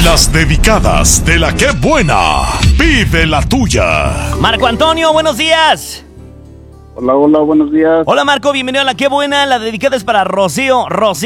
Las dedicadas de la Qué Buena. Vive la tuya. Marco Antonio, buenos días. Hola, buenos días. Hola Marco, bienvenido a la Qué Buena. La dedicada es para Rocío.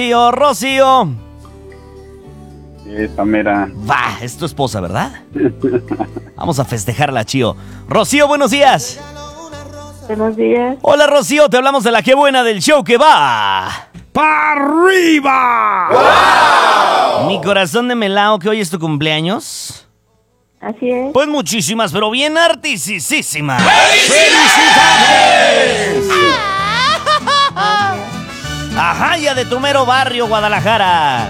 Esa mera. Va, es tu esposa, ¿verdad? Vamos a festejarla, chío. Rocío, buenos días. Buenos días. Hola Rocío, te hablamos de la Qué Buena del show que va ¡para arriba! ¡Wow! Mi corazón de melao, que hoy es tu cumpleaños. Así es. Pues muchísimas, pero bien artisísimas. ¡Felicidades! Ajá, ya de tu mero barrio, Guadalajara.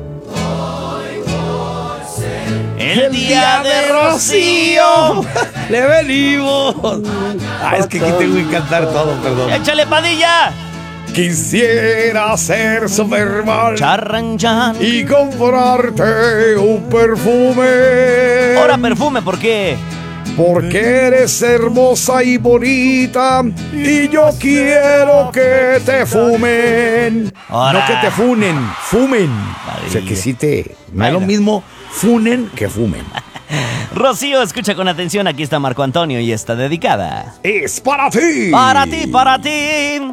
El día de Rocío. ¡Le venimos! Es que aquí tengo que cantar todo, perdón. ¡Échale, Padilla! Quisiera ser Superman Charranchan. y comprarte un perfume. Ahora perfume, ¿por qué? Porque eres hermosa y bonita y yo quiero que te fumen. Ahora. No que te funen, fumen. O sea que sí te... No es lo mismo funen que fumen. Rocío, escucha con atención, aquí está Marco Antonio y está dedicada. Es para ti. Para ti, para ti.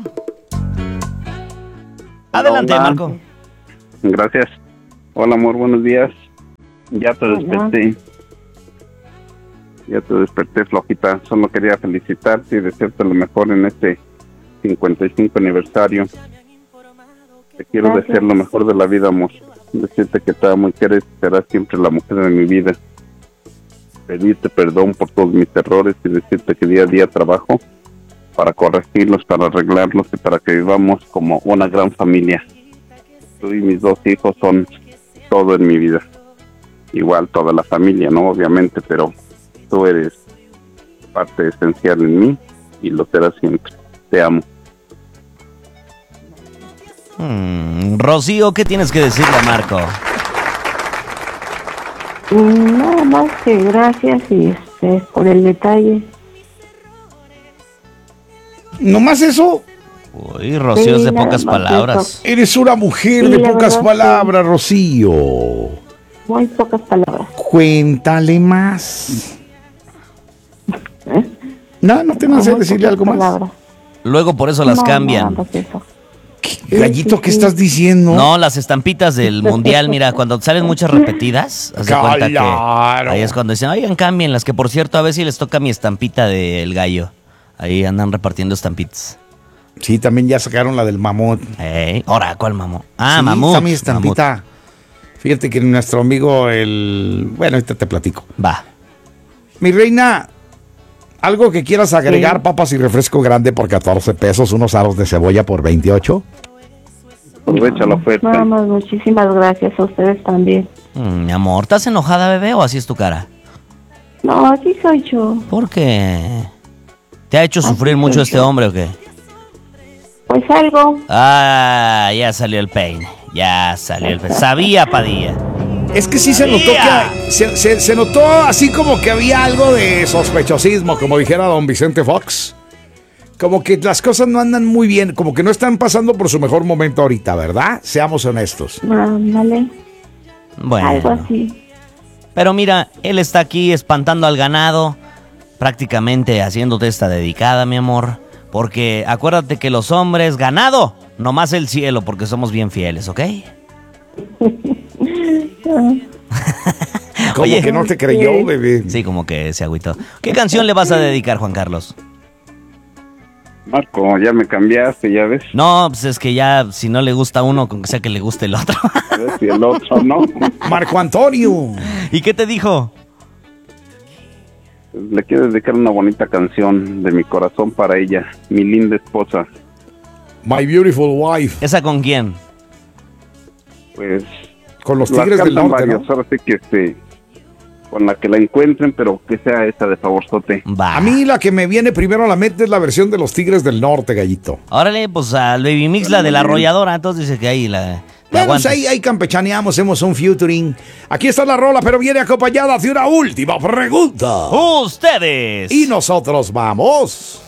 Adelante, Hola. Marco. Gracias. Hola, amor, buenos días. Ya te desperté. Ya te desperté, flojita. Solo quería felicitarte y desearte lo mejor en este 55 aniversario. Te quiero Gracias. desear lo mejor de la vida, amor. Decirte que te amo y que eres, serás siempre la mujer de mi vida. Pedirte perdón por todos mis errores y decirte que día a día trabajo para corregirlos, para arreglarlos y para que vivamos como una gran familia. Tú y mis dos hijos son todo en mi vida. Igual toda la familia, ¿no? Obviamente, pero tú eres parte esencial en mí y lo serás siempre. Te amo. Rocío, ¿qué tienes que decirle a Marco? Nada más que gracias y por el detalle. ¿Nomás eso? Uy, Rocío es de Sí, nada pocas más palabras. eso. Eres una mujer Sí, de la pocas verdad, palabras, Rocío. Muy pocas palabras. Cuéntale más. No te nace Muy decirle pocas algo más. palabras. Luego por eso las No, cambian. nada más eso. Gallito, Sí, ¿qué sí. estás diciendo? No, las estampitas del mundial, mira, cuando salen muchas repetidas, haz de cuenta que Claro. ahí es cuando dicen, oigan, cámbienlas, que por cierto, a ver si les toca mi estampita del gallo. Ahí andan repartiendo estampitas. Sí, también ya sacaron la del mamut. Ahora, ¿cuál mamut? Ah, Sí, mamut. está mi estampita. Fíjate que nuestro amigo, Bueno, ahorita te platico. Va. Mi reina, algo que quieras agregar, papas y refresco grande por 14 pesos, unos aros de cebolla por 28. Aprovecha la oferta. Nada más, muchísimas gracias a ustedes también. Mi amor, ¿estás enojada, bebé, o así es tu cara? No, así soy yo. ¿Por qué? ¿Te ha hecho sufrir Así mucho soy este yo. hombre o qué? Pues algo. Ah, ya salió el peine. Ya salió el peine. Sabía, Padilla. Es que sí se notó que se notó así como que había algo de sospechosismo, como dijera don Vicente Fox. Como que las cosas no andan muy bien, como que no están pasando por su mejor momento ahorita, ¿verdad? Seamos honestos. Ándale. Bueno. Algo así. Pero mira, él está aquí espantando al ganado, prácticamente haciéndote esta dedicada, mi amor. Porque acuérdate que los hombres, ganado, nomás el cielo, porque somos bien fieles, ¿ok? Como Oye. que no te creyó, bebé. Sí, como que se agüitó. ¿Qué canción le vas a dedicar, Juan Carlos? Marco, ya me cambiaste, ya ves. No, pues es que ya, si no le gusta uno, con que sea que le guste el otro. A ver si el otro no. Marco Antonio. ¿Y qué te dijo? Le quiero dedicar una bonita canción de mi corazón para ella, mi linda esposa. My beautiful wife. ¿Esa con quién? Pues Con los las Tigres del cantan Norte, varios, ¿no? ahora sí que con la que la encuentren, pero que sea esa de favorzote. Va. A mí la que me viene primero a la mente es la versión de los Tigres del Norte, Gallito. Órale, pues al Baby Mix, la de la arrolladora, entonces dice que ahí la Bueno, pues aguantas. ahí campechaneamos, hacemos un featuring. Aquí está la rola, pero viene acompañada de una última pregunta. ¡Ustedes! Y nosotros vamos.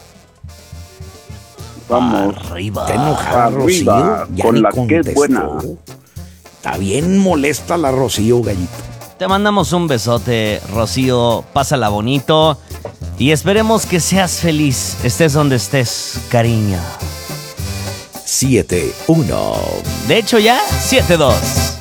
Vamos. Arriba. Está enojada Arriba, Rocío. Ya con ni la que es contestó. buena. Está bien molesta la Rocío, Gallito. Te mandamos un besote, Rocío. Pásala bonito. Y esperemos que seas feliz, estés donde estés, cariño. 7-1. De hecho, ya 7-2.